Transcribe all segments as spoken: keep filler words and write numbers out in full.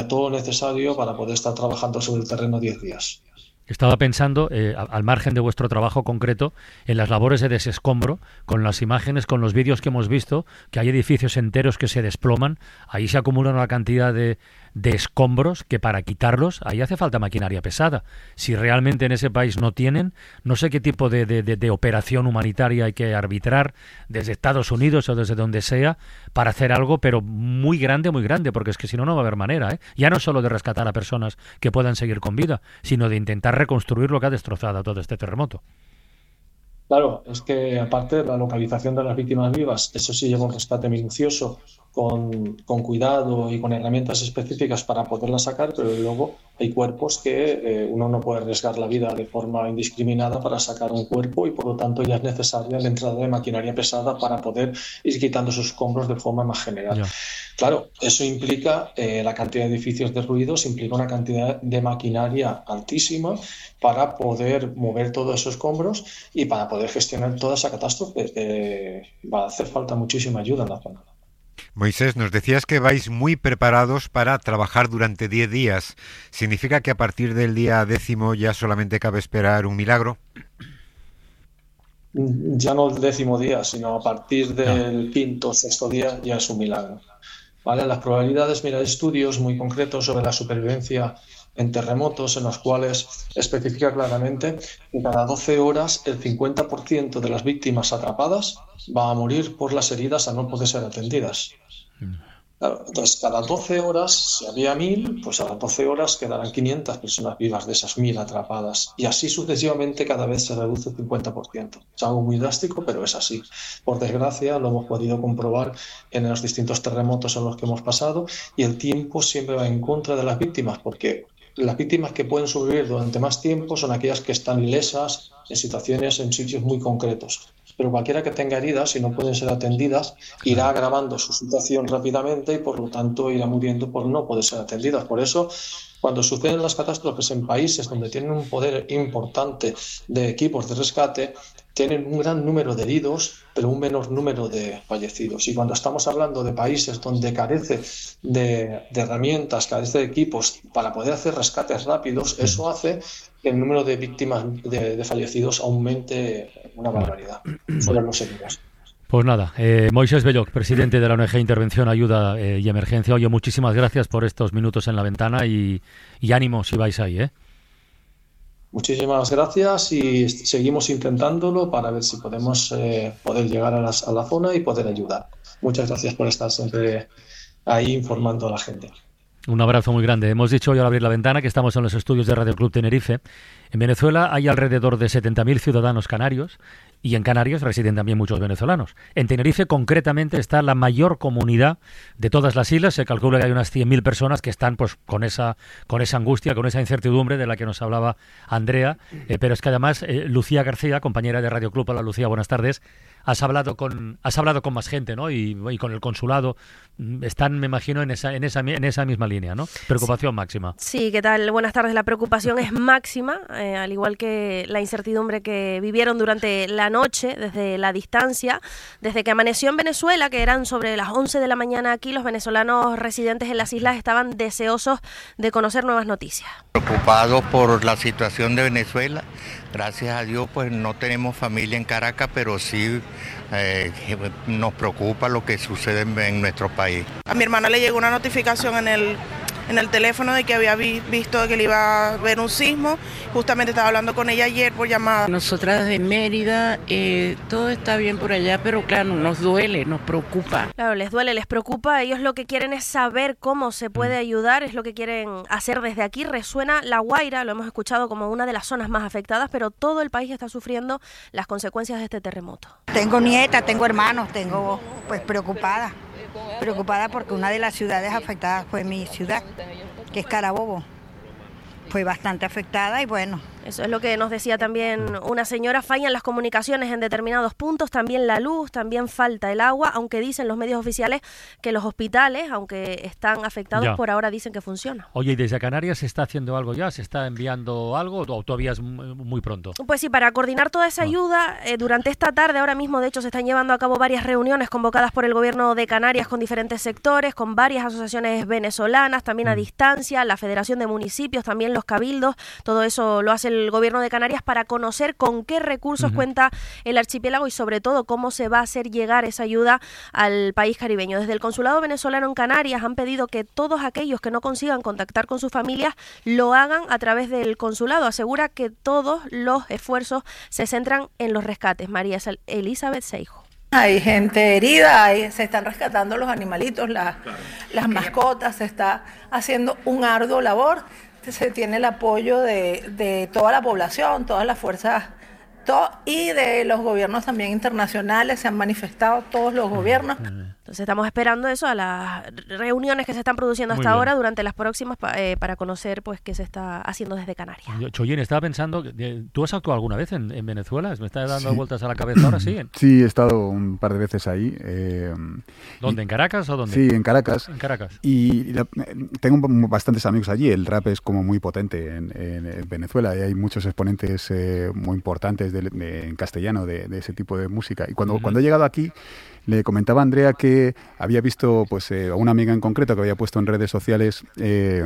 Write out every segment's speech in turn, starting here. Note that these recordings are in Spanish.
haya todo lo necesario para poder estar trabajando sobre el terreno diez días. Estaba pensando, eh, al margen de vuestro trabajo concreto, en las labores de desescombro, con las imágenes, con los vídeos que hemos visto, que hay edificios enteros que se desploman, ahí se acumula una cantidad de, de escombros que para quitarlos, ahí hace falta maquinaria pesada. Si realmente en ese país no tienen, no sé qué tipo de, de, de, de operación humanitaria hay que arbitrar desde Estados Unidos o desde donde sea para hacer algo, pero muy grande, muy grande, porque es que si no, no va a haber manera, ¿eh? Ya no solo de rescatar a personas que puedan seguir con vida, sino de intentar reconstruir lo que ha destrozado todo este terremoto. Claro, es que aparte de la localización de las víctimas vivas, eso sí lleva un rescate minucioso, con, con cuidado y con herramientas específicas para poderlas sacar, pero luego hay cuerpos que eh, uno no puede arriesgar la vida de forma indiscriminada para sacar un cuerpo y por lo tanto ya es necesaria la entrada de maquinaria pesada para poder ir quitando esos escombros de forma más general. Ya. Claro, eso implica eh, la cantidad de edificios derruidos, implica una cantidad de maquinaria altísima para poder mover todos esos escombros y para poder gestionar toda esa catástrofe. Eh, va a hacer falta muchísima ayuda en la zona. Moisés, nos decías que vais muy preparados para trabajar durante diez días. ¿Significa que a partir del día décimo ya solamente cabe esperar un milagro? Ya no el décimo día, sino a partir del quinto o sexto día ya es un milagro. ¿Vale? Las probabilidades, mira, hay estudios muy concretos sobre la supervivencia en terremotos en los cuales especifica claramente que cada doce horas el cincuenta por ciento de las víctimas atrapadas va a morir por las heridas a no poder ser atendidas. Claro, entonces, cada doce horas, si había mil, pues a las doce horas quedarán quinientas personas vivas de esas mil atrapadas. Y así sucesivamente cada vez se reduce el cincuenta por ciento. Es algo muy drástico, pero es así. Por desgracia, lo hemos podido comprobar en los distintos terremotos en los que hemos pasado y el tiempo siempre va en contra de las víctimas, porque las víctimas que pueden sobrevivir durante más tiempo son aquellas que están ilesas en situaciones, en sitios muy concretos. Pero cualquiera que tenga heridas, si no pueden ser atendidas, irá agravando su situación rápidamente y por lo tanto irá muriendo por no poder ser atendidas. Por eso, cuando suceden las catástrofes en países donde tienen un poder importante de equipos de rescate, tienen un gran número de heridos, pero un menor número de fallecidos. Y cuando estamos hablando de países donde carece de, de herramientas, carece de equipos para poder hacer rescates rápidos, eso hace que el número de víctimas de, de fallecidos aumente una barbaridad. Fueron los heridos. Pues nada, eh, Moisés Belloc, presidente de la O N G Intervención, Ayuda eh, y Emergencia. Oye, muchísimas gracias por estos minutos en la ventana y, y ánimo si vais ahí, ¿eh? Muchísimas gracias y seguimos intentándolo para ver si podemos eh, poder llegar a, las, a la zona y poder ayudar. Muchas gracias por estar siempre ahí informando a la gente. Un abrazo muy grande. Hemos dicho hoy al abrir la ventana que estamos en los estudios de Radio Club Tenerife. En Venezuela hay alrededor de setenta mil ciudadanos canarios y en Canarias residen también muchos venezolanos. En Tenerife concretamente está la mayor comunidad de todas las islas. Se calcula que hay unas cien mil personas que están pues con esa con esa angustia, con esa incertidumbre de la que nos hablaba Andrea. Eh, pero es que además eh, Lucía García, compañera de Radio Club. Hola Lucía, buenas tardes. Has hablado con has hablado con más gente, ¿no? Y, y con el consulado. Están, me imagino, en esa en esa en esa misma línea, ¿no? Preocupación sí. máxima. Sí, ¿qué tal? Buenas tardes. La preocupación es máxima, eh, al igual que la incertidumbre que vivieron durante la noche, desde la distancia, desde que amaneció en Venezuela, que eran sobre las once de la mañana aquí, los venezolanos residentes en las islas estaban deseosos de conocer nuevas noticias. Preocupados por la situación de Venezuela. Gracias a Dios, pues no tenemos familia en Caracas, pero sí eh, nos preocupa lo que sucede en, en nuestro país. A mi hermana le llegó una notificación en el, en el teléfono de que había vi, visto que le iba a haber un sismo. Justamente estaba hablando con ella ayer por llamada. Nosotras de Mérida, eh, todo está bien por allá, pero claro, nos duele, nos preocupa. Claro, les duele, les preocupa. Ellos lo que quieren es saber cómo se puede ayudar, es lo que quieren hacer desde aquí. Resuena La Guaira, lo hemos escuchado como una de las zonas más afectadas, pero todo el país está sufriendo las consecuencias de este terremoto. Tengo nietas, tengo hermanos, tengo pues preocupada. Preocupada porque una de las ciudades afectadas fue mi ciudad, que es Carabobo. Fue bastante afectada y bueno, Eso es lo que nos decía también una señora. Fallan las comunicaciones en determinados puntos, también la luz, también falta el agua, aunque dicen los medios oficiales que los hospitales, aunque están afectados, ya. por ahora dicen que funciona. Oye, ¿y desde Canarias se está haciendo algo ya? ¿Se está enviando algo o todavía es muy pronto? Pues sí, para coordinar toda esa ayuda, eh, durante esta tarde, ahora mismo, de hecho, se están llevando a cabo varias reuniones convocadas por el gobierno de Canarias con diferentes sectores, con varias asociaciones venezolanas, también a mm. distancia, la Federación de Municipios, también los cabildos, todo eso lo hace el el gobierno de Canarias para conocer con qué recursos uh-huh. cuenta el archipiélago y sobre todo cómo se va a hacer llegar esa ayuda al país caribeño. Desde el consulado venezolano en Canarias han pedido que todos aquellos que no consigan contactar con sus familias lo hagan a través del consulado. Asegura que todos los esfuerzos se centran en los rescates. María Elizabeth Seijo. Hay gente herida, hay, se están rescatando los animalitos, la, claro. las mascotas, se está haciendo un arduo labor. Se tiene el apoyo de, de toda la población, todas las fuerzas to, y de los gobiernos también internacionales, se han manifestado todos los gobiernos. Entonces estamos esperando eso, a las reuniones que se están produciendo hasta ahora durante las próximas pa, eh, para conocer pues qué se está haciendo desde Canarias. Choyin, estaba pensando, ¿tú has actuado alguna vez en, en Venezuela? ¿Me está dando sí. vueltas a la cabeza ahora? Sí, sí, he estado un par de veces ahí. Eh, ¿Dónde? Y, ¿En Caracas o dónde? Sí, en Caracas. En Caracas. Y la, tengo bastantes amigos allí. El rap es como muy potente en, en, en Venezuela y hay muchos exponentes eh, muy importantes de, de, en castellano de, de ese tipo de música. Y cuando, uh-huh. cuando he llegado aquí, le comentaba a Andrea que había visto pues eh, a una amiga en concreto que había puesto en redes sociales eh,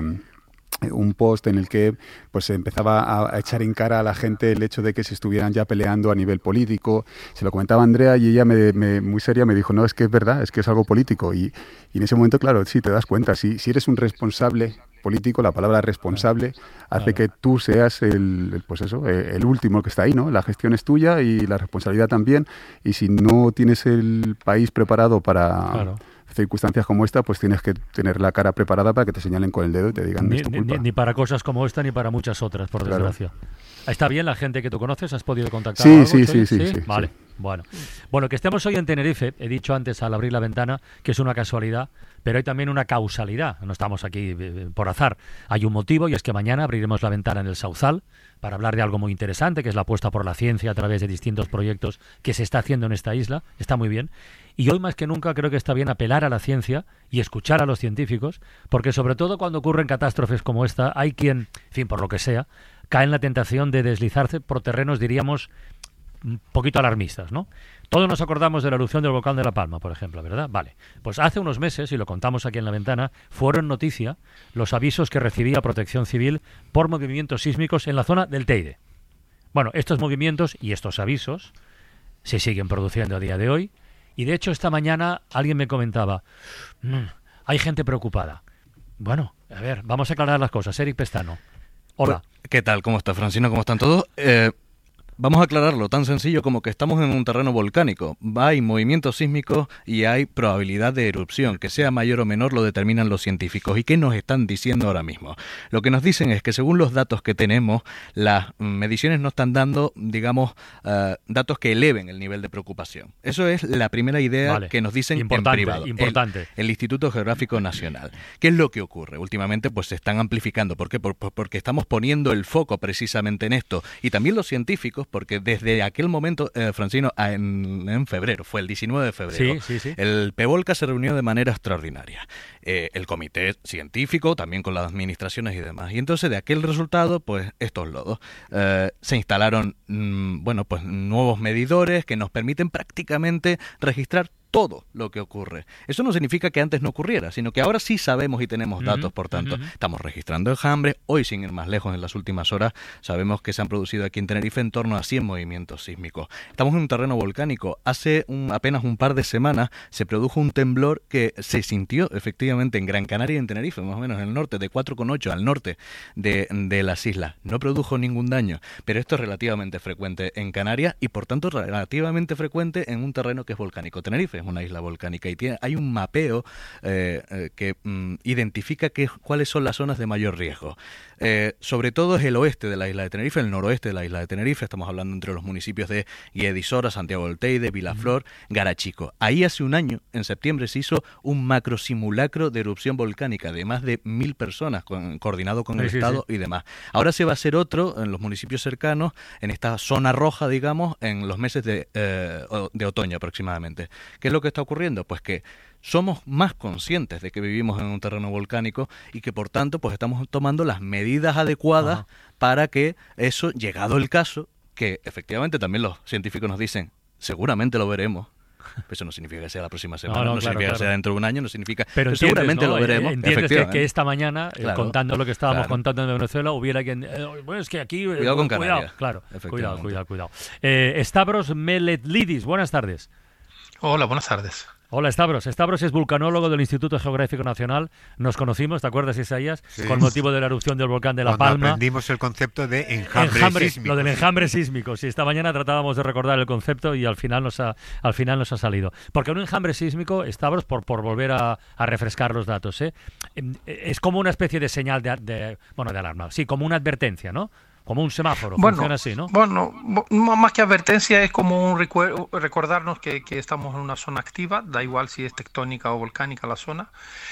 un post en el que pues empezaba a, a echar en cara a la gente el hecho de que se estuvieran ya peleando a nivel político. Se lo comentaba a Andrea y ella me, me, muy seria me dijo, no, es que es verdad, es que es algo político. Y, y en ese momento, claro, sí, te das cuenta, si, si eres un responsable político, la palabra responsable hace claro. que tú seas el, el pues eso, el último que está ahí, ¿no? La gestión es tuya y la responsabilidad también, y si no tienes el país preparado para claro. circunstancias como esta, pues tienes que tener la cara preparada para que te señalen con el dedo y te digan ni, es tu culpa. Ni, ni para cosas como esta ni para muchas otras, por claro. desgracia. ¿Está bien la gente que tú conoces? ¿Has podido contactar sí, algo? Sí, sí, sí, sí, sí. Vale, sí. bueno. Bueno, que estemos hoy en Tenerife, he dicho antes al abrir la ventana que es una casualidad, pero hay también una causalidad. No estamos aquí eh, por azar. Hay un motivo y es que mañana abriremos la ventana en el Sauzal para hablar de algo muy interesante, que es la apuesta por la ciencia a través de distintos proyectos que se está haciendo en esta isla. Está muy bien. Y hoy más que nunca creo que está bien apelar a la ciencia y escuchar a los científicos, porque sobre todo cuando ocurren catástrofes como esta, hay quien, en fin, por lo que sea, cae en la tentación de deslizarse por terrenos, diríamos, un poquito alarmistas, ¿no? Todos nos acordamos de la erupción del volcán de La Palma, por ejemplo, ¿verdad? Vale. Pues hace unos meses, y lo contamos aquí en la ventana, fueron noticia los avisos que recibía Protección Civil por movimientos sísmicos en la zona del Teide. Bueno, estos movimientos y estos avisos se siguen produciendo a día de hoy, y de hecho esta mañana alguien me comentaba, mmm, hay gente preocupada. Bueno, a ver, vamos a aclarar las cosas. Eric Pestano. Hola. ¿Qué tal? ¿Cómo está, Francino? ¿Cómo están todos? Eh... Vamos a aclararlo, tan sencillo como que estamos en un terreno volcánico. Hay movimientos sísmicos y hay probabilidad de erupción. Que sea mayor o menor lo determinan los científicos. ¿Y qué nos están diciendo ahora mismo? Lo que nos dicen es que según los datos que tenemos, las mediciones no están dando, digamos, uh, datos que eleven el nivel de preocupación. Eso es la primera idea vale. que nos dicen importante, en privado. Importante. El, el Instituto Geográfico Nacional. ¿Qué es lo que ocurre? Últimamente pues se están amplificando. ¿Por qué? Por, por, porque estamos poniendo el foco precisamente en esto. Y también los científicos, porque desde aquel momento, eh, Francino, en, en febrero, fue el diecinueve de febrero, sí, sí, sí. el PEVOLCA se reunió de manera extraordinaria. Eh, el comité científico, también con las administraciones y demás. Y entonces de aquel resultado, pues estos lodos. Eh, se instalaron, mmm, bueno, pues nuevos medidores que nos permiten prácticamente registrar todo lo que ocurre. Eso no significa que antes no ocurriera, sino que ahora sí sabemos y tenemos datos, uh-huh, por tanto, uh-huh. estamos registrando enjambres. Hoy, sin ir más lejos, en las últimas horas, sabemos que se han producido aquí en Tenerife en torno a cien movimientos sísmicos. Estamos en un terreno volcánico. Hace un, apenas un par de semanas se produjo un temblor que se sintió efectivamente en Gran Canaria y en Tenerife, más o menos en el norte, de cuatro coma ocho al norte de, de las islas. No produjo ningún daño, pero esto es relativamente frecuente en Canarias y, por tanto, relativamente frecuente en un terreno que es volcánico. Tenerife es una isla volcánica y tiene, hay un mapeo eh, eh, que mm, identifica que, cuáles son las zonas de mayor riesgo. Eh, sobre todo es el oeste de la isla de Tenerife, el noroeste de la isla de Tenerife, estamos hablando entre los municipios de Guedisora, Santiago del Teide, Vilaflor, Garachico. Ahí hace un año, en septiembre, se hizo un macro simulacro de erupción volcánica de más de mil personas, con, coordinado con sí, el sí, Estado sí. y demás. Ahora se va a hacer otro en los municipios cercanos, en esta zona roja, digamos, en los meses de, eh, de otoño aproximadamente. ¿Qué es lo que está ocurriendo? Pues que somos más conscientes de que vivimos en un terreno volcánico y que por tanto pues estamos tomando las medidas adecuadas Ajá. para que eso, llegado el caso, que efectivamente también los científicos nos dicen, seguramente lo veremos. Eso no significa que sea la próxima semana, no, no, no claro, significa claro. que sea dentro de un año, no significa pero, pero seguramente ¿no? lo veremos. Entiendes que, que esta mañana, claro, contando lo que estábamos claro. contando de Venezuela, hubiera quien... Eh, bueno, es que aquí... Cuidado con cuidado, Canarias. Claro, cuidado, cuidado, cuidado. Eh, Stavros Meletlidis, buenas tardes. Hola, buenas tardes. Hola, Stavros. Stavros es vulcanólogo del Instituto Geográfico Nacional. Nos conocimos, ¿te acuerdas, Isaías? Sí. Con motivo de la erupción del volcán de La Cuando Palma. aprendimos el concepto de enjambre, enjambre sísmico. Lo del enjambre sísmico. Sí, esta mañana tratábamos de recordar el concepto y al final nos ha, al final nos ha salido. Porque un enjambre sísmico, Stavros, por, por volver a, a refrescar los datos, ¿eh? es como una especie de señal de, de, bueno, de alarma. Sí, como una advertencia, ¿no? Como un semáforo, bueno, funciona así, ¿no? Bueno, más que advertencia es como un recuer- recordarnos que, que estamos en una zona activa, da igual si es tectónica o volcánica la zona.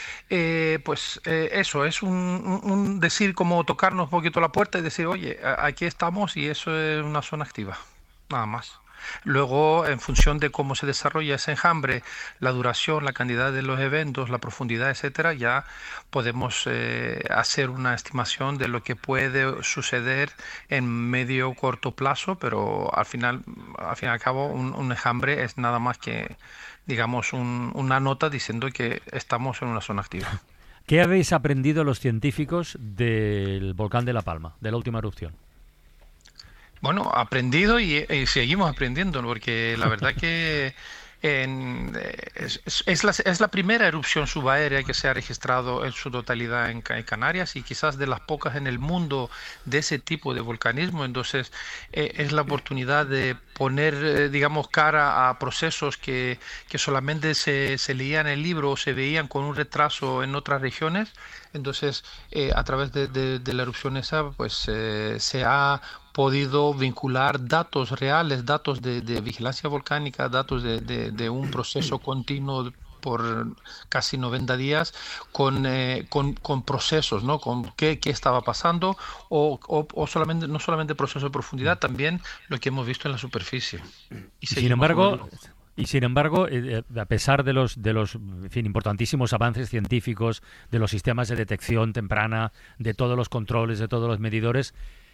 Eh, pues eh, eso, es un, un, un decir, como tocarnos un poquito la puerta y decir, oye, aquí estamos y eso es una zona activa, nada más. Luego, en función de cómo se desarrolla ese enjambre, la duración, la cantidad de los eventos, la profundidad, etcétera, ya podemos eh, hacer una estimación de lo que puede suceder en medio o corto plazo, pero al final, al fin y al cabo, un, un enjambre es nada más que, digamos, un, una nota diciendo que estamos en una zona activa. ¿Qué habéis aprendido los científicos del volcán de La Palma, de la última erupción? Bueno, aprendido y, y seguimos aprendiendo, porque la verdad que en, es, es, la, es la primera erupción subaérea que se ha registrado en su totalidad en, en Canarias y quizás de las pocas en el mundo de ese tipo de volcanismo. Entonces eh, es la oportunidad de poner, eh, digamos, cara a procesos que, que solamente se, se leían en el libro o se veían con un retraso en otras regiones. Entonces, eh, a través de, de, de la erupción esa, pues eh, se ha podido vincular datos reales, datos de, de vigilancia volcánica, datos de, de, de un proceso continuo por casi noventa días con, eh, con, con procesos, ¿no? Con qué, qué estaba pasando o, o, o solamente no solamente proceso de profundidad, también lo que hemos visto en la superficie. Y sin embargo... Y sin embargo, eh, a pesar de los, de los en fin, importantísimos avances científicos, de los sistemas de detección temprana, de todos los controles, de todos los medidores,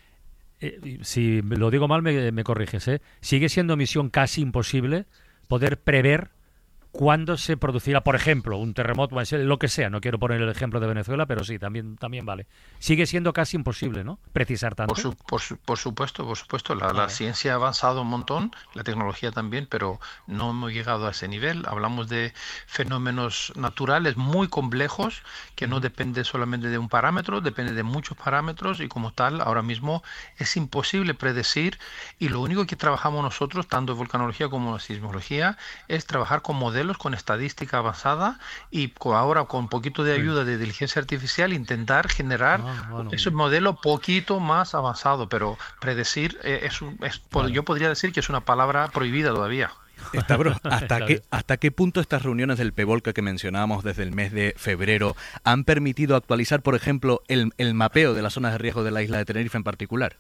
eh, si lo digo mal me, me corriges, ¿eh? Sigue siendo misión casi imposible poder prever cuándo se producirá, por ejemplo, un terremoto, lo que sea. No quiero poner el ejemplo de Venezuela, pero sí, también también vale. Sigue siendo casi imposible, ¿no? Precisar tanto. Por, su, por, su, por supuesto, por supuesto. La, la ciencia ha avanzado un montón, la tecnología también, pero no hemos llegado a ese nivel. Hablamos de fenómenos naturales muy complejos que no dependen solamente de un parámetro, depende de muchos parámetros y como tal, ahora mismo es imposible predecir y lo único que trabajamos nosotros, tanto en volcanología como en sismología, es trabajar con modelos con estadística avanzada y ahora con un poquito de ayuda de inteligencia artificial intentar generar ah, bueno, ese modelo poquito más avanzado, pero predecir eh, es, un, es vale. Yo podría decir que es una palabra prohibida todavía. Stavros, ¿hasta qué, ¿hasta qué punto estas reuniones del PEVOLCA que mencionábamos desde el mes de febrero han permitido actualizar, por ejemplo, el, el mapeo de las zonas de riesgo de la isla de Tenerife en particular?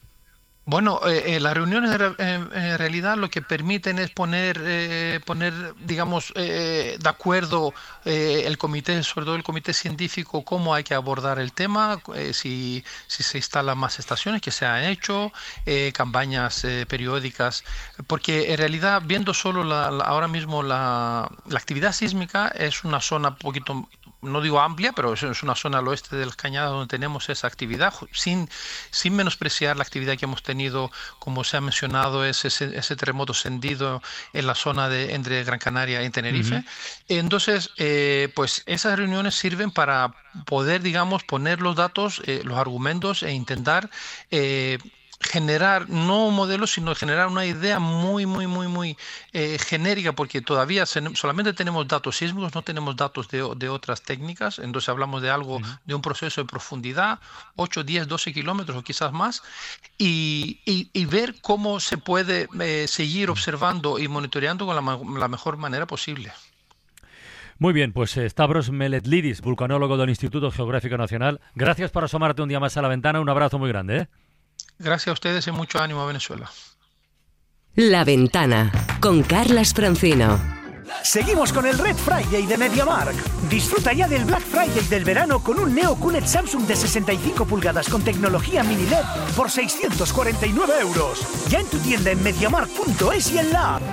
Bueno, eh, eh, las reuniones en, en, en realidad lo que permiten es poner, eh, poner digamos, eh, de acuerdo eh, el comité, sobre todo el comité científico, cómo hay que abordar el tema, eh, si, si se instalan más estaciones, que se han hecho, eh, campañas eh, periódicas, porque en realidad viendo solo la, la, ahora mismo la, la actividad sísmica es una zona un poquito... no digo amplia, pero es una zona al oeste de las Cañadas donde tenemos esa actividad, sin, sin menospreciar la actividad que hemos tenido, como se ha mencionado, ese, ese terremoto sentido en la zona de entre Gran Canaria y Tenerife. Uh-huh. Entonces, eh, pues esas reuniones sirven para poder, digamos, poner los datos, eh, los argumentos e intentar... Eh, generar no un modelo, sino generar una idea muy, muy, muy, muy eh, genérica, porque todavía se, solamente tenemos datos sísmicos, no tenemos datos de, de otras técnicas. Entonces hablamos de algo, uh-huh. de un proceso de profundidad, ocho, diez, doce kilómetros o quizás más, y, y, y ver cómo se puede eh, seguir observando y monitoreando con la, la mejor manera posible. Muy bien, pues Stavros Meletlidis, vulcanólogo del Instituto Geográfico Nacional, gracias por asomarte un día más a la ventana, un abrazo muy grande, ¿eh? Gracias a ustedes y mucho ánimo a Venezuela. La Ventana, con Carlas Francino. Seguimos con el Red Friday de MediaMarkt. Disfruta ya del Black Friday del verano con un Neo Q L E D Samsung de sesenta y cinco pulgadas con tecnología mini L E D por seiscientos cuarenta y nueve euros. Ya en tu tienda en mediamarkt punto es y en la app.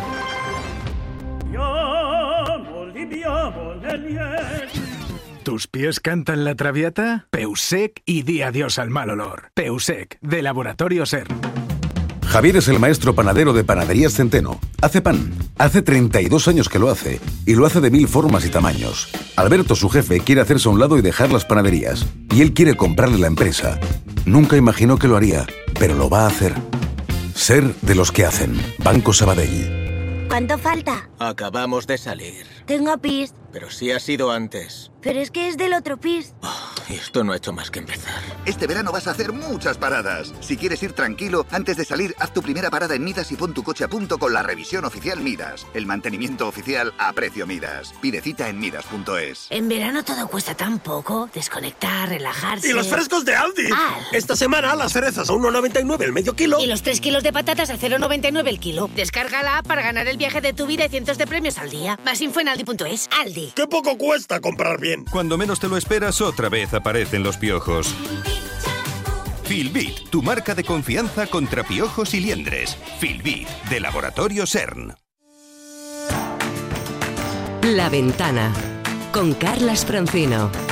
¿Tus pies cantan la traviata? Peusec y di adiós al mal olor. Peusec, de Laboratorio CERN. Javier es el maestro panadero de Panaderías Centeno. Hace pan. Hace treinta y dos años que lo hace. Y lo hace de mil formas y tamaños. Alberto, su jefe, quiere hacerse a un lado y dejar las panaderías. Y él quiere comprarle la empresa. Nunca imaginó que lo haría, pero lo va a hacer. Ser de los que hacen. Banco Sabadell. ¿Cuánto falta? Acabamos de salir. Tengo pis. Pero sí ha sido antes. Pero es que es del otro pis. Oh, esto no ha hecho más que empezar. Este verano vas a hacer muchas paradas. Si quieres ir tranquilo, antes de salir, haz tu primera parada en Midas y pon tu coche a punto con la revisión oficial Midas. El mantenimiento oficial a precio Midas. Pide cita en midas punto es. En verano todo cuesta tan poco. Desconectar, relajarse. ¡Y los frescos de Aldi! Ah. Esta semana las cerezas a uno noventa y nueve el medio kilo. Y los tres kilos de patatas a cero noventa y nueve el kilo. Descarga la app para ganar el viaje de tu vida y cientos de premios al día. Más info en aldi punto es. Aldi. ¡Qué poco cuesta comprar bien! Cuando menos te lo esperas, otra vez aparecen los piojos. Filbit, tu marca de confianza contra piojos y liendres. Filbit, de Laboratorio CERN. La Ventana, con Carlas Francino.